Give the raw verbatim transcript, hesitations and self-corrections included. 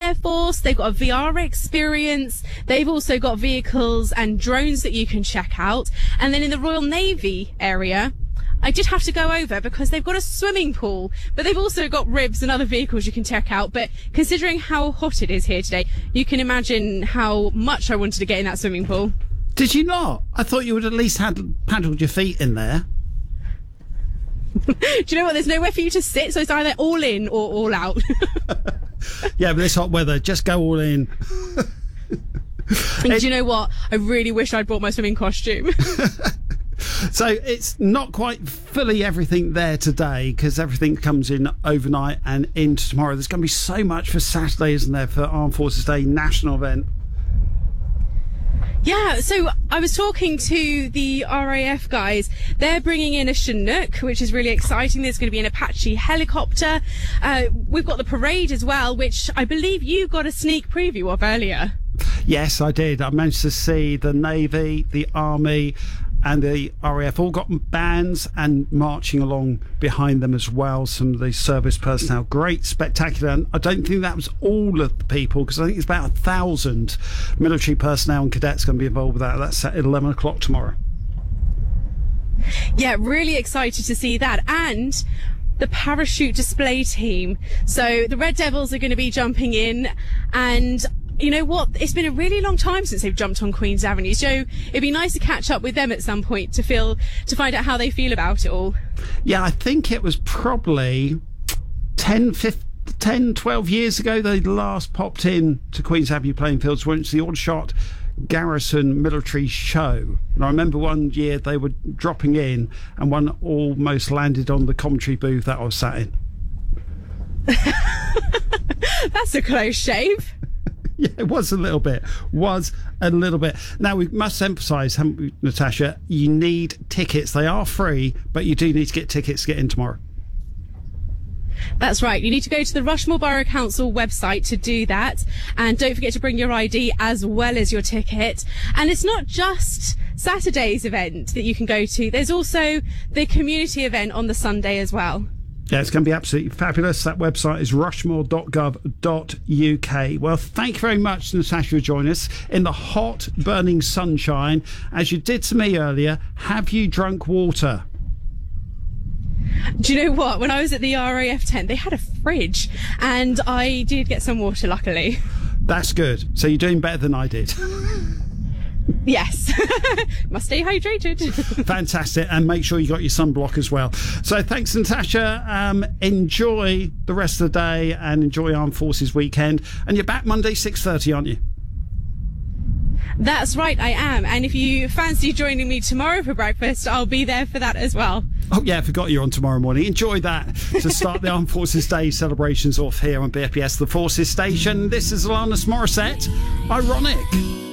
Air Force. They've got a V R experience. They've also got vehicles and drones that you can check out. And then in the Royal Navy area, I did have to go over because they've got a swimming pool, but they've also got ribs and other vehicles you can check out. But considering how hot it is here today, you can imagine how much I wanted to get in that swimming pool. Did you not? I thought you would at least had paddled your feet in there. Do you know what? There's nowhere for you to sit, so it's either all in or all out. Yeah, but this hot weather, just go all in. And do you know what? I really wish I'd brought my swimming costume. So it's not quite fully everything there today because everything comes in overnight and into tomorrow. There's going to be so much for Saturday, isn't there, for Armed Forces Day national event? Yeah, so I was talking to the R A F guys. They're bringing in a Chinook, which is really exciting. There's going to be an Apache helicopter. Uh, we've got the parade as well, which I believe you got a sneak preview of earlier. Yes, I did. I managed to see the Navy, the Army and the R A F all got bands and marching along behind them as well, some of the service personnel. Great, spectacular. And I don't think that was all of the people, because I think it's about a thousand military personnel and cadets going to be involved with that. That's at eleven o'clock tomorrow. Yeah, really excited to see that. And the parachute display team. So the Red Devils are going to be jumping in, and you know what? It's been a really long time since they've jumped on Queen's Avenue, so it'd be nice to catch up with them at some point to feel to find out how they feel about it all. Yeah, I think it was probably ten, fifteen, ten, twelve years ago they last popped in to Queen's Avenue playing fields, went to the Aldershot Garrison military show. And I remember one year they were dropping in and one almost landed on the commentary booth that I was sat in. That's a close shave. Yeah, it was a little bit. Was a little bit. Now, we must emphasise, haven't we, Natasha, you need tickets. They are free, but you do need to get tickets to get in tomorrow. That's right. You need to go to the Rushmore Borough Council website to do that. And don't forget to bring your I D as well as your ticket. And it's not just Saturday's event that you can go to. There's also the community event on the Sunday as well. Yeah, it's going to be absolutely fabulous. That website is rushmore dot gov dot U K. Well, thank you very much, Natasha, for joining us in the hot, burning sunshine. As you did to me earlier, have you drunk water? Do you know what? When I was at the R A F tent, they had a fridge, and I did get some water, luckily. That's good. So you're doing better than I did. Yes. Must stay hydrated. Fantastic. And make sure you got your sunblock as well. So thanks, Natasha. Um, enjoy the rest of the day and enjoy Armed Forces weekend. And you're back Monday, six thirty, aren't you? That's right, I am. And if you fancy joining me tomorrow for breakfast, I'll be there for that as well. Oh, yeah, I forgot you're on tomorrow morning. Enjoy that to start the Armed Forces Day celebrations off here on B F B S, the Forces Station. This is Alanis Morissette, Ironic.